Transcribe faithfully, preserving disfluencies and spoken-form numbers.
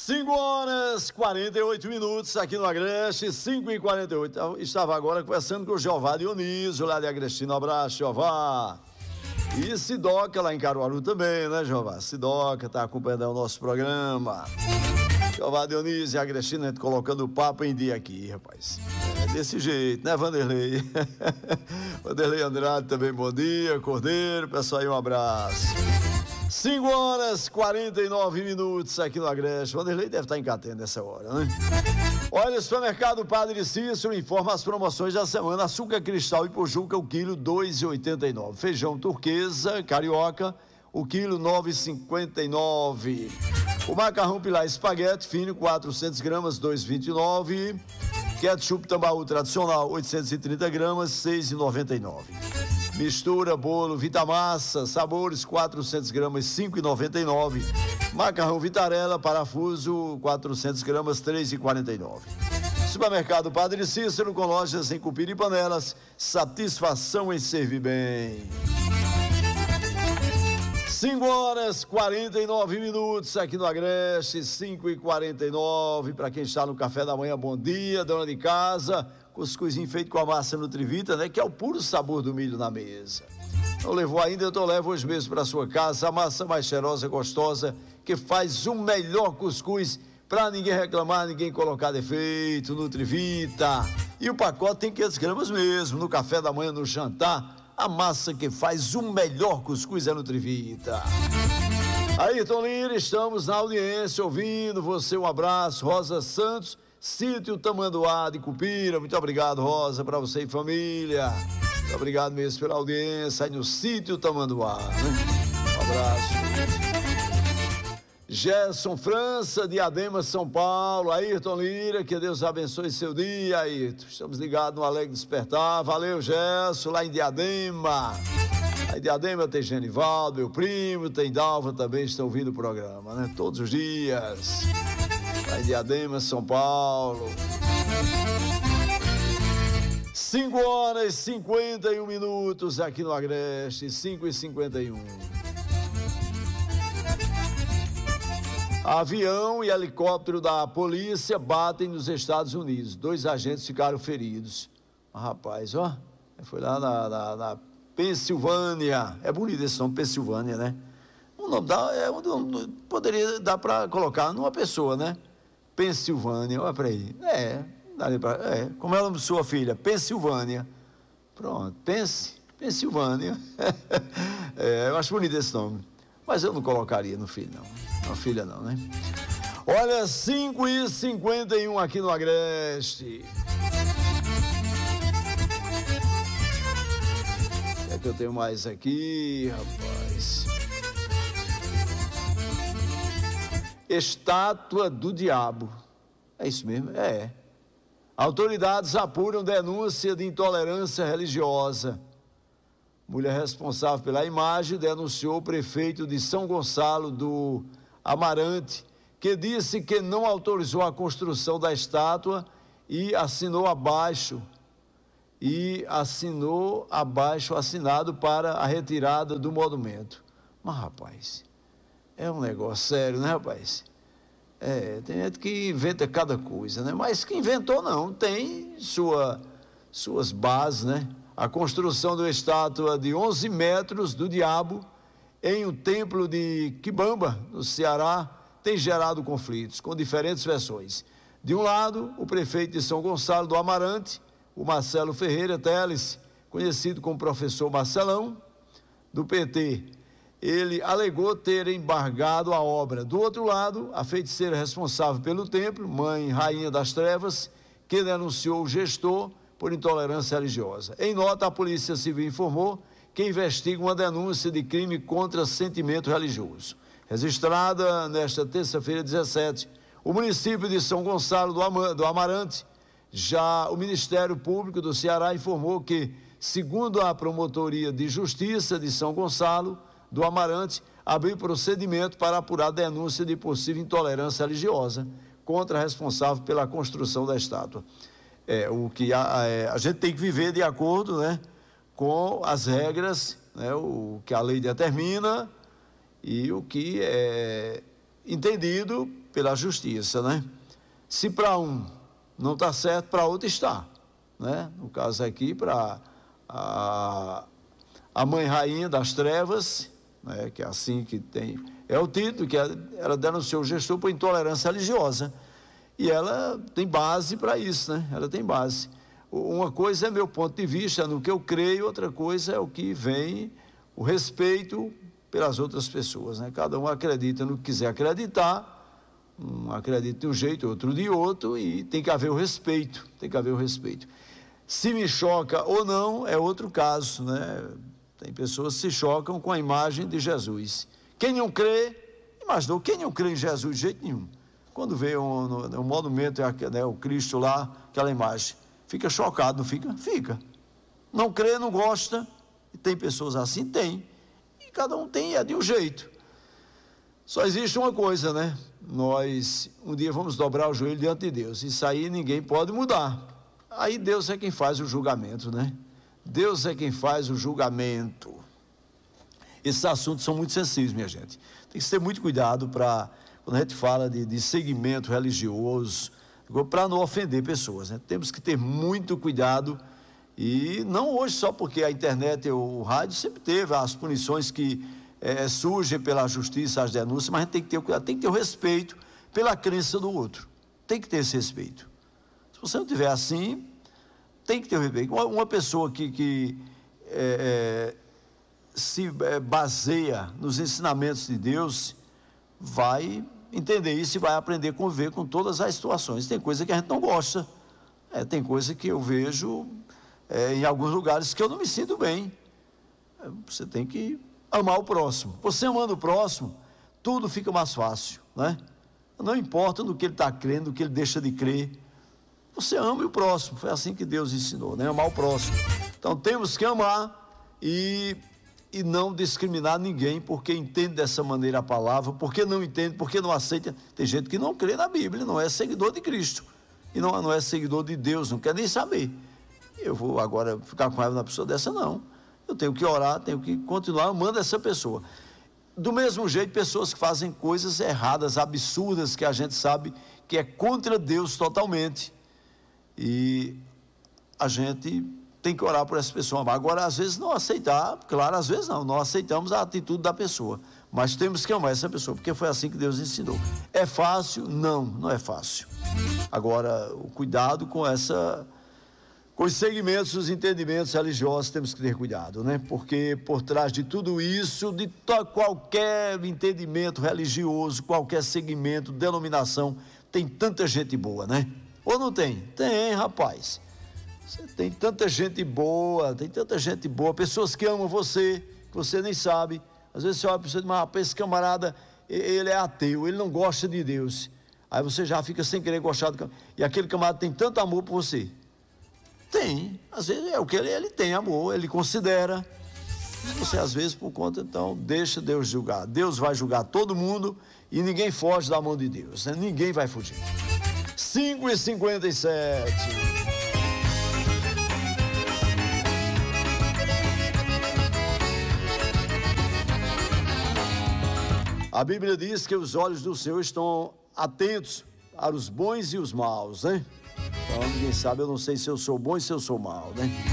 cinco horas e quarenta e oito minutos aqui no Agreste, cinco e quarenta e oito. Eu estava agora conversando com o Jeová Dionísio, lá de Agrestino. Um abraço, Jeová. E Sidoca lá em Caruaru também, né, Jeová? Sidoca está acompanhando o nosso programa. Jeová Dionísio e Agrestino, a gente colocando o papo em dia aqui, rapaz. É desse jeito, né, Vanderlei? Vanderlei Andrade também, bom dia. Cordeiro, pessoal aí, um abraço. cinco horas e quarenta e nove minutos aqui no Agreste. Vanderlei deve estar em Catenda nessa hora, né? Olha, o supermercado Padre Cícero informa as promoções da semana. Açúcar cristal e Pojuca, o quilo dois reais e oitenta e nove centavos. Feijão turquesa, carioca, o quilo nove reais e cinquenta e nove centavos. O macarrão pilar espaguete fino, quatrocentas gramas, dois reais e vinte e nove centavos. Ketchup Tambaú tradicional, oitocentas e trinta gramas, seis reais e noventa e nove centavos. Mistura, bolo, Vitamassa, sabores, quatrocentas gramas, cinco reais e noventa e nove centavos. Macarrão Vitarella, parafuso, quatrocentas gramas, três reais e quarenta e nove centavos. Supermercado Padre Cícero, com lojas em Cupira e Panelas, satisfação em servir bem. cinco horas e quarenta e nove minutos aqui no Agreste, cinco e quarenta e nove. Para quem está no café da manhã, bom dia, dona de casa. Cuscuzinho feito com a massa Nutrivita, né? Que é o puro sabor do milho na mesa. Não levou ainda? Então leva hoje mesmo para sua casa a massa mais cheirosa, gostosa, que faz o melhor cuscuz para ninguém reclamar, ninguém colocar defeito. Nutrivita. E o pacote tem quinhentas gramas mesmo. No café da manhã, no jantar, a massa que faz o melhor cuscuz é Nutrivita. Ayrton Lira, estamos na audiência, ouvindo você. Um abraço. Rosa Santos, Sítio Tamanduá de Cupira. Muito obrigado, Rosa, para você e família. Muito obrigado mesmo pela audiência aí no Sítio Tamanduá, né? Um abraço. Gerson França, Diadema, São Paulo. Ayrton Lira, que Deus abençoe seu dia, Ayrton. Estamos ligados no Alegre Despertar. Valeu, Gerson, lá em Diadema. Aí em Diadema tem Genivaldo, meu primo, tem Dalva também, estão ouvindo o programa, né? Todos os dias. Lá em Diadema, São Paulo. cinco horas e cinquenta e um minutos aqui no Agreste, cinco e cinquenta e um. Avião e helicóptero da polícia batem nos Estados Unidos. Dois agentes ficaram feridos. Ah, rapaz, ó, foi lá na, na, na Pensilvânia. É bonito esse nome, Pensilvânia, né? O nome dá, é, um, poderia dar para colocar numa pessoa, né? Pensilvânia, olha para aí. É, dá pra, é, como é o nome de sua filha? Pensilvânia. Pronto, pense, Pensilvânia. É, eu acho bonito esse nome. Mas eu não colocaria no filho, não. Na filha, não, né? Olha, cinco e cinquenta e um aqui no Agreste. O que é que eu tenho mais aqui, rapaz? Estátua do Diabo. É isso mesmo? É. Autoridades apuram denúncia de intolerância religiosa. Mulher responsável pela imagem denunciou o prefeito de São Gonçalo do Amarante, que disse que não autorizou a construção da estátua e assinou abaixo, e assinou abaixo assinado para a retirada do monumento. Mas, rapaz, é um negócio sério, né, rapaz? É, tem gente que inventa cada coisa, né? Mas que inventou não, tem sua, suas bases, né? A construção de uma estátua de onze metros do diabo em um templo de Quibamba, no Ceará, tem gerado conflitos, com diferentes versões. De um lado, o prefeito de São Gonçalo do Amarante, o Marcelo Ferreira Teles, conhecido como professor Marcelão, do P T, ele alegou ter embargado a obra. Do outro lado, a feiticeira responsável pelo templo, mãe rainha das trevas, que denunciou o gestor por intolerância religiosa. Em nota, a Polícia Civil informou que investiga uma denúncia de crime contra sentimento religioso. Registrada nesta terça-feira, dezessete, o município de São Gonçalo do Amarante, já o Ministério Público do Ceará informou que, segundo a Promotoria de Justiça de São Gonçalo do Amarante, abriu procedimento para apurar denúncia de possível intolerância religiosa contra a responsável pela construção da estátua. É, o que a, é, a gente tem que viver de acordo, né, com as regras, né, o que a lei determina e o que é entendido pela justiça, né? Se para um não está certo, para outro está, né? No caso aqui, para a, a mãe rainha das trevas, né? Que é assim que tem, é o título que ela denunciou o gestor por intolerância religiosa, e ela tem base para isso, né? Ela tem base. Uma coisa é meu ponto de vista, no que eu creio, outra coisa é o que vem, o respeito pelas outras pessoas, né? Cada um acredita no que quiser acreditar, um acredita de um jeito, outro de outro, e tem que haver o respeito, tem que haver o respeito. Se me choca ou não, é outro caso, né? Tem pessoas que se chocam com a imagem de Jesus. Quem não crê, imaginou, quem não crê em Jesus de jeito nenhum, quando vê um, no, um monumento, né, o Cristo lá, aquela imagem, fica chocado, não fica? Fica. Não crê, não gosta, e tem pessoas assim? Tem. E cada um tem, é de um jeito. Só existe uma coisa, né? Nós, um dia vamos dobrar o joelho diante de Deus, isso aí ninguém pode mudar. Aí Deus é quem faz o julgamento, né? Deus é quem faz o julgamento. Esses assuntos são muito sensíveis, minha gente. Tem que ter muito cuidado para, quando a gente fala de, de segmento religioso, para não ofender pessoas, né? Temos que ter muito cuidado, e não hoje só porque a internet e o rádio sempre teve as punições que é, surgem pela justiça, as denúncias, mas a gente tem que ter cuidado, tem que ter o respeito pela crença do outro, tem que ter esse respeito. Se você não tiver assim, tem que ter o respeito. Uma, uma pessoa que, que é, é, se é, baseia nos ensinamentos de Deus, vai entender isso e vai aprender a conviver com todas as situações. Tem coisa que a gente não gosta, é, tem coisa que eu vejo é, em alguns lugares que eu não me sinto bem. É, você tem que amar o próximo. Você amando o próximo, tudo fica mais fácil, né? Não importa no que ele está crendo, no que ele deixa de crer, você ama o próximo. Foi assim que Deus ensinou, né? Amar o próximo. Então temos que amar e e não discriminar ninguém porque entende dessa maneira a palavra, porque não entende, porque não aceita. Tem gente que não crê na Bíblia, não é seguidor de Cristo, e não, não é seguidor de Deus, não quer nem saber. Eu vou agora ficar com raiva na pessoa dessa? Não. Eu tenho que orar, tenho que continuar amando essa pessoa. Do mesmo jeito, pessoas que fazem coisas erradas, absurdas, que a gente sabe que é contra Deus totalmente, e a gente tem que orar por essa pessoa. Agora, às vezes não aceitar, claro, às vezes não, não aceitamos a atitude da pessoa, mas temos que amar essa pessoa, porque foi assim que Deus ensinou. É fácil? Não, não é fácil. Agora, o cuidado com essa, com os segmentos, os entendimentos religiosos, temos que ter cuidado, né? Porque por trás de tudo isso, de to, qualquer entendimento religioso, qualquer segmento, denominação, tem tanta gente boa, né? Ou não tem? Tem, rapaz. Você tem tanta gente boa, tem tanta gente boa, pessoas que amam você, que você nem sabe. Às vezes você olha para você e diz, mas esse camarada, ele é ateu, ele não gosta de Deus. Aí você já fica sem querer gostar do camarada. E aquele camarada tem tanto amor por você. Tem, às vezes é o que ele, ele tem amor, ele considera. Você às vezes por conta, então, deixa Deus julgar. Deus vai julgar todo mundo e ninguém foge da mão de Deus, né? Ninguém vai fugir. cinco e cinquenta e sete. A Bíblia diz que os olhos do Senhor estão atentos para os bons e os maus, né? Então, ninguém sabe, eu não sei se eu sou bom e se eu sou mau, né?